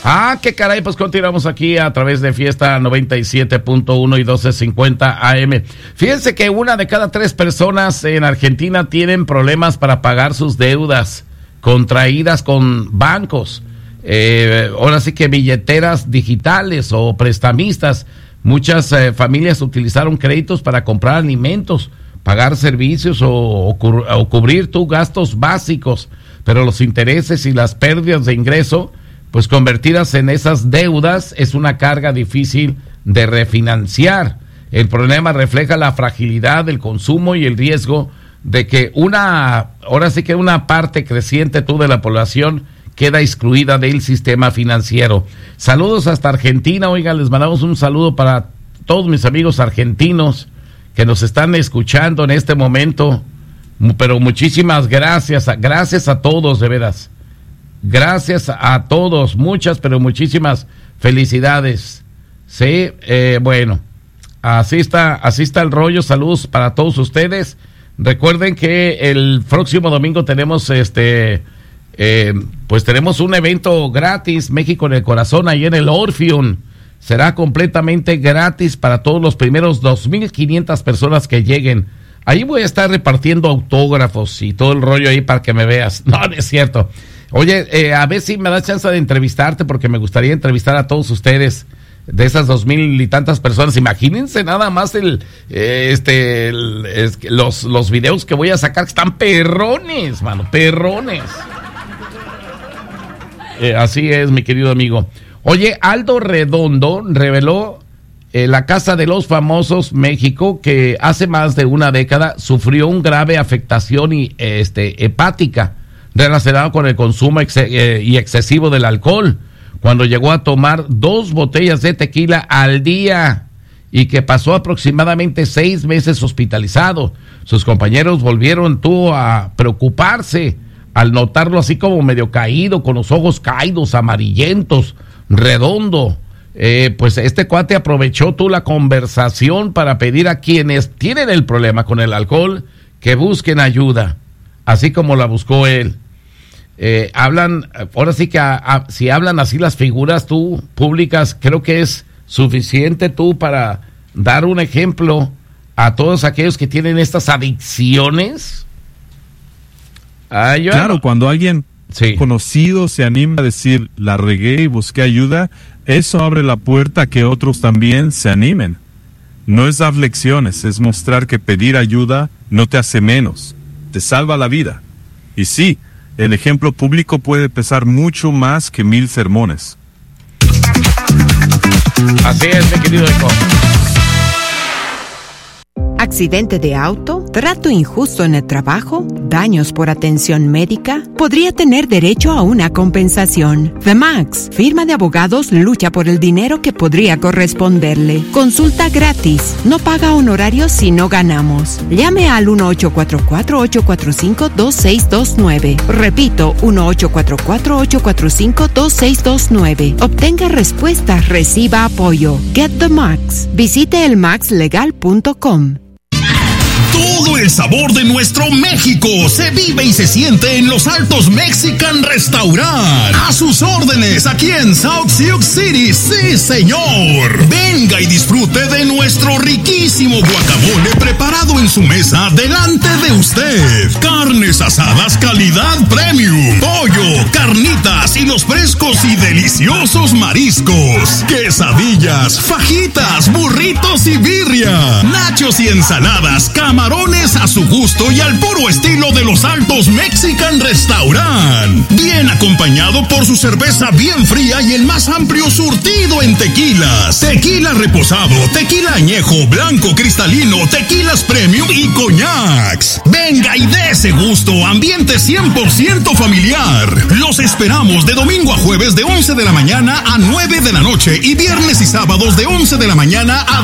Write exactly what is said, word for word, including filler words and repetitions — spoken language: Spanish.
Ah, qué caray, pues continuamos aquí a través de Fiesta noventa y siete punto uno y doce cincuenta A M. Fíjense que una de cada tres personas en Argentina tienen problemas para pagar sus deudas contraídas con bancos. Eh, ahora sí que billeteras digitales o prestamistas. Muchas eh, familias utilizaron créditos para comprar alimentos, pagar servicios o, o, o cubrir tus gastos básicos, pero los intereses y las pérdidas de ingreso, pues convertidas en esas deudas, es una carga difícil de refinanciar. El problema refleja la fragilidad del consumo y el riesgo de que una, ahora sí que una parte creciente tú de la población queda excluida del sistema financiero. Saludos hasta Argentina. Oigan, les mandamos un saludo para todos mis amigos argentinos que nos están escuchando en este momento, pero muchísimas gracias, gracias a todos, de veras. Gracias a todos, muchas, pero muchísimas felicidades. Sí, eh, bueno, así está, así está el rollo. Saludos para todos ustedes. Recuerden que el próximo domingo tenemos este, eh, pues tenemos un evento gratis, México en el Corazón, ahí en el Orpheum. Será completamente gratis para todos los primeros dos mil quinientas personas que lleguen. Ahí voy a estar repartiendo autógrafos y todo el rollo ahí para que me veas. No, no es cierto. Oye, eh, a ver si me das chance de entrevistarte, porque me gustaría entrevistar a todos ustedes, de esas dos mil y tantas personas. Imagínense nada más el, eh, este, el, es, los, los videos que voy a sacar, que están perrones, mano, perrones. Eh, así es, mi querido amigo. Oye, Aldo Redondo reveló eh, la Casa de los Famosos México, que hace más de una década sufrió una grave afectación y, este, hepática relacionado con el consumo ex eh, y excesivo del alcohol, cuando llegó a tomar dos botellas de tequila al día y que pasó aproximadamente seis meses hospitalizado. Sus compañeros volvieron tú a preocuparse al notarlo así como medio caído, con los ojos caídos, amarillentos, redondo. Eh, pues este cuate aprovechó tú la conversación para pedir a quienes tienen el problema con el alcohol que busquen ayuda, así como la buscó él. Eh, hablan, ahora sí que a, a, si hablan así las figuras tú públicas, creo que es suficiente tú para dar un ejemplo a todos aquellos que tienen estas adicciones. Ah, yo, claro, cuando alguien sí. conocido se anima a decir la regué y busqué ayuda, eso abre la puerta a que otros también se animen. No es dar lecciones, es mostrar que pedir ayuda no te hace menos, te salva la vida. Y sí, el ejemplo público puede pesar mucho más que mil sermones. Así es, mi querido Eco. ¿Accidente de auto? ¿Trato injusto en el trabajo? ¿Daños por atención médica? Podría tener derecho a una compensación. The Max, firma de abogados, lucha por el dinero que podría corresponderle. Consulta gratis. No paga honorarios si no ganamos. Llame al uno ocho cuatro cuatro, ocho cuatro cinco, dos seis dos nueve. Repito, uno ocho cuatro cuatro, ocho cuatro cinco, dos seis dos nueve. Obtenga respuestas, reciba apoyo. Get the Max. Visite el max legal punto com. Todo el sabor de nuestro México se vive y se siente en Los Altos Mexican Restaurant. A sus órdenes aquí en South Sioux City, sí señor. Venga y disfrute de nuestro riquísimo guacamole preparado en su mesa delante de usted. Carnes asadas calidad premium, pollo, carnitas y los frescos y deliciosos mariscos. Quesadillas, fajitas, burritos y birria. Nachos y ensaladas, camarones a su gusto y al puro estilo de Los Altos Mexican Restaurant. Bien acompañado por su cerveza bien fría y el más amplio surtido en tequilas. Tequila reposado, tequila añejo, blanco cristalino, tequilas premium y coñacs. Venga y dé ese gusto, ambiente cien por ciento familiar. Los esperamos de domingo a jueves de once de la mañana a nueve de la noche y viernes y sábados de once de la mañana a